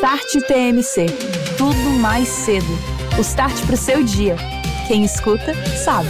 Start TMC. Tudo mais cedo. O start pro seu dia. Quem escuta, sabe.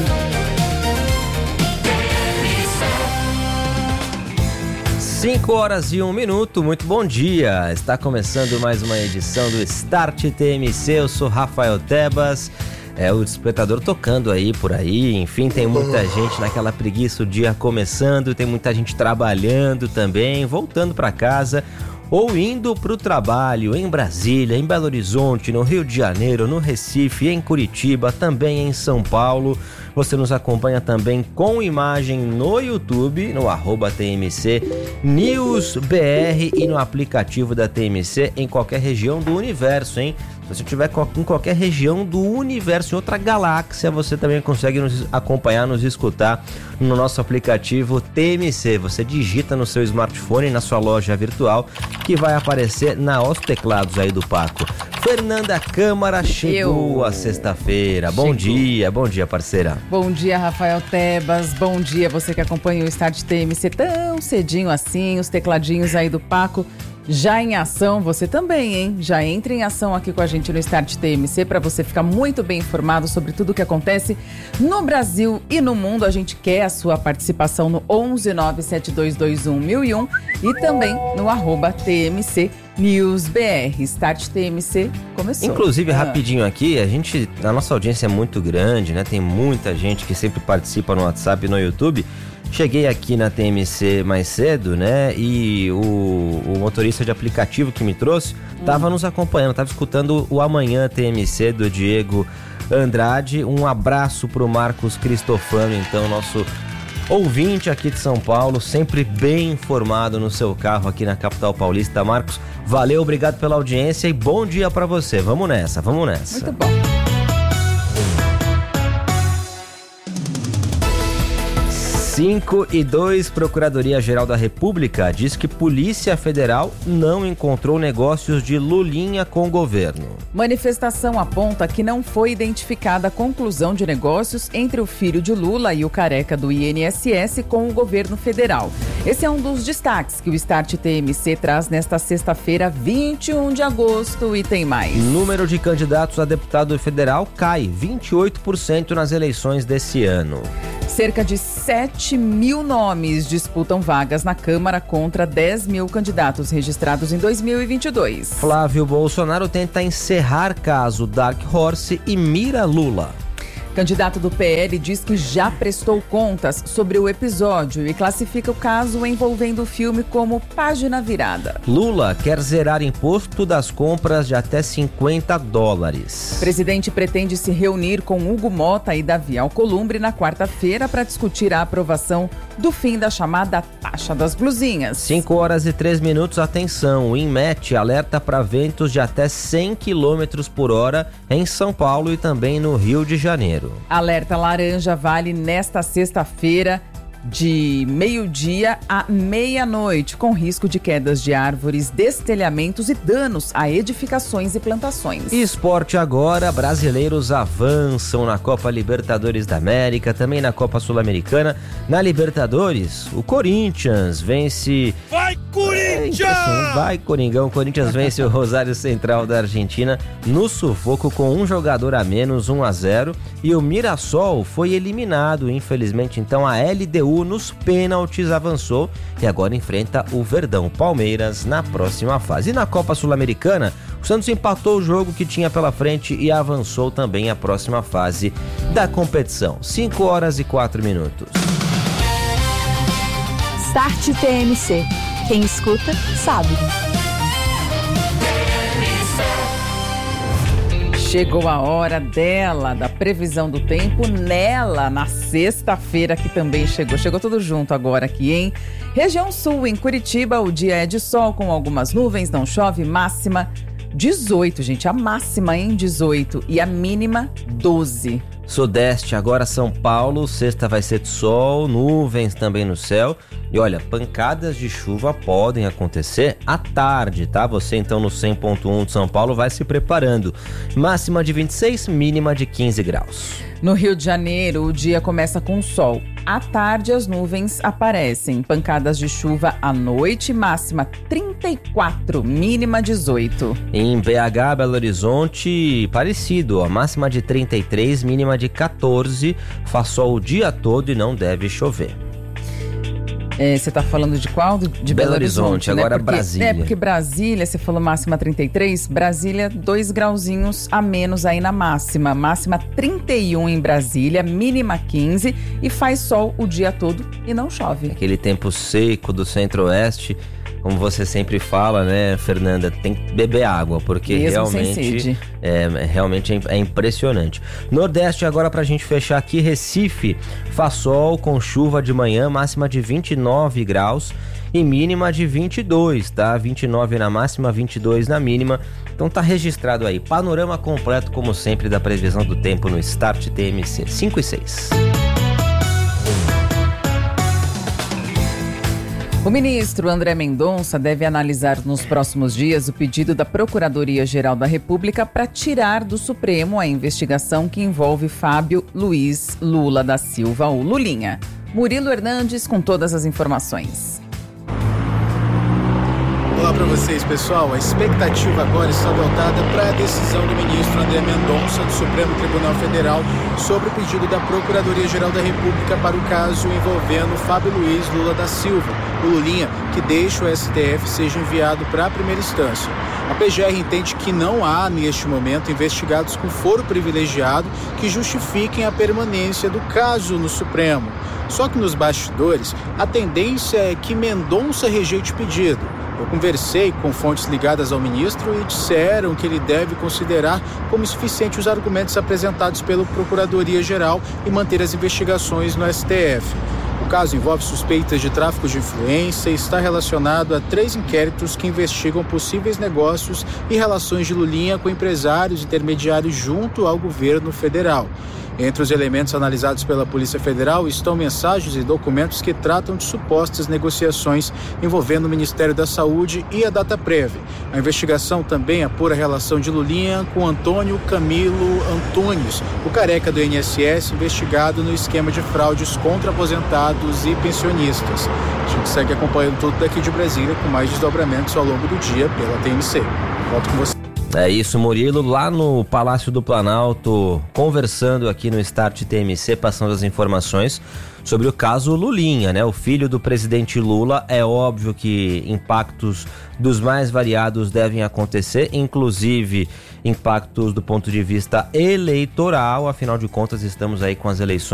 Cinco horas e 1 minuto, muito bom dia. Está começando mais uma edição do Start TMC. Eu sou Rafael Tebas. O despertador tocando aí por aí, enfim, tem muita gente naquela preguiça, o dia começando, tem muita gente trabalhando também, voltando para casa ou indo para o trabalho em Brasília, em Belo Horizonte, no Rio de Janeiro, no Recife, em Curitiba, também em São Paulo. Você nos acompanha também com imagem no YouTube, no @TMC News BR e no aplicativo da TMC em qualquer região do universo, hein? Se você estiver em qualquer região do universo, em outra galáxia, você também consegue nos acompanhar, nos escutar no nosso aplicativo TMC. Você digita no seu smartphone, na sua loja virtual, que vai aparecer aos teclados aí do Paco. Fernanda Câmara chegou a sexta-feira. Bom dia, parceira. Bom dia, Rafael Tebas. Bom dia, você que acompanha o Start TMC tão cedinho assim, os tecladinhos aí do Paco. Já em ação, você também, hein? Já entre em ação aqui com a gente no Start TMC para você ficar muito bem informado sobre tudo o que acontece no Brasil e no mundo. A gente quer a sua participação no 11972211001 e também no @TMC News BR. Start TMC começou. Inclusive, rapidinho aqui, a nossa audiência é muito grande, né? Tem muita gente que sempre participa no WhatsApp e no YouTube. Cheguei aqui na TMC mais cedo, né? E o motorista de aplicativo que me trouxe estava nos acompanhando, estava escutando o Amanhã TMC do Diego Andrade. Um abraço pro Marcos Cristofano, então, nosso ouvinte aqui de São Paulo, sempre bem informado no seu carro aqui na capital paulista. Marcos, valeu, obrigado pela audiência e bom dia para você. Vamos nessa. Muito bom. 5:02, Procuradoria-Geral da República diz que Polícia Federal não encontrou negócios de Lulinha com o governo. Manifestação aponta que não foi identificada a conclusão de negócios entre o filho de Lula e o careca do INSS com o governo federal. Esse é um dos destaques que o Start TMC traz nesta sexta-feira, 21 de agosto, e tem mais. Número de candidatos a deputado federal cai 28% nas eleições desse ano. Cerca de 7 mil nomes disputam vagas na Câmara contra 10 mil candidatos registrados em 2022. Flávio Bolsonaro tenta encerrar caso Dark Horse e mira Lula. Candidato do PL diz que já prestou contas sobre o episódio e classifica o caso envolvendo o filme como página virada. Lula quer zerar imposto das compras de até $50. Presidente pretende se reunir com Hugo Mota e Davi Alcolumbre na quarta-feira para discutir a aprovação do fim da chamada taxa das blusinhas. 5:03, atenção, o INMET alerta para ventos de até 100 km por hora em São Paulo e também no Rio de Janeiro. Alerta laranja vale nesta sexta-feira de meio-dia à meia-noite, com risco de quedas de árvores, destelhamentos e danos a edificações e plantações. E esporte agora, brasileiros avançam na Copa Libertadores da América, também na Copa Sul-Americana. Na Libertadores, o Corinthians vence... Vai, Corinthians! Vai, Coringão. O Corinthians vence o Rosário Central da Argentina no sufoco com um jogador a menos, 1-0. E o Mirassol foi eliminado, infelizmente. Então a LDU nos pênaltis avançou e agora enfrenta o Verdão Palmeiras na próxima fase. E na Copa Sul-Americana, o Santos empatou o jogo que tinha pela frente e avançou também à próxima fase da competição. 5:04. Start TMC. Quem escuta, sabe. Chegou a hora dela, da previsão do tempo, nela, na sexta-feira que também chegou. Chegou tudo junto agora aqui, hein? Região Sul, em Curitiba, o dia é de sol com algumas nuvens, não chove, máxima 18, gente. A máxima em 18 e a mínima 12. Sudeste, agora São Paulo, sexta vai ser de sol, nuvens também no céu. E olha, pancadas de chuva podem acontecer à tarde, tá? Você então no 100.1 de São Paulo vai se preparando. Máxima de 26, mínima de 15 graus. No Rio de Janeiro, o dia começa com sol. À tarde, as nuvens aparecem. Pancadas de chuva à noite, máxima 34, mínima 18. Em BH, Belo Horizonte, parecido, máxima de 33, mínima de 14. Faz sol o dia todo e não deve chover. Você está falando de qual? De Belo Horizonte, agora né? Brasília. Porque Brasília, você falou máxima 33, Brasília 2 grauzinhos a menos aí na máxima. Máxima 31 em Brasília, mínima 15 e faz sol o dia todo e não chove. Aquele tempo seco do centro-oeste, como você sempre fala, né, Fernanda, tem que beber água, porque mesmo realmente sem sede. Realmente é impressionante. Nordeste, agora pra gente fechar aqui, Recife, faz sol com chuva de manhã, máxima de 29 graus e mínima de 22, tá? 29 na máxima, 22 na mínima. Então tá registrado aí. Panorama completo, como sempre, da previsão do tempo no Start TMC 5 e 6. O ministro André Mendonça deve analisar nos próximos dias o pedido da Procuradoria-Geral da República para tirar do Supremo a investigação que envolve Fábio Luiz Lula da Silva, ou Lulinha. Murilo Hernandes com todas as informações. Olá para vocês, pessoal. A expectativa agora está voltada para a decisão do ministro André Mendonça do Supremo Tribunal Federal sobre o pedido da Procuradoria-Geral da República para o caso envolvendo Fábio Luiz Lula da Silva, o Lulinha, que deixa o STF seja enviado para a primeira instância. A PGR entende que não há, neste momento, investigados com foro privilegiado que justifiquem a permanência do caso no Supremo. Só que nos bastidores, a tendência é que Mendonça rejeite o pedido. Eu conversei com fontes ligadas ao ministro e disseram que ele deve considerar como suficiente os argumentos apresentados pela Procuradoria-Geral e manter as investigações no STF. O caso envolve suspeitas de tráfico de influência e está relacionado a 3 inquéritos que investigam possíveis negócios e relações de Lulinha com empresários intermediários junto ao governo federal. Entre os elementos analisados pela Polícia Federal estão mensagens e documentos que tratam de supostas negociações envolvendo o Ministério da Saúde e a Dataprev. A investigação também apura a relação de Lulinha com Antônio Camilo Antunes, o careca do INSS, investigado no esquema de fraudes contra aposentados e pensionistas. A gente segue acompanhando tudo daqui de Brasília com mais desdobramentos ao longo do dia pela TMC. Volto com você. É isso, Murilo, lá no Palácio do Planalto, conversando aqui no Start TMC, passando as informações sobre o caso Lulinha, né? O filho do presidente Lula. É óbvio que impactos dos mais variados devem acontecer, inclusive impactos do ponto de vista eleitoral, afinal de contas estamos aí com as eleições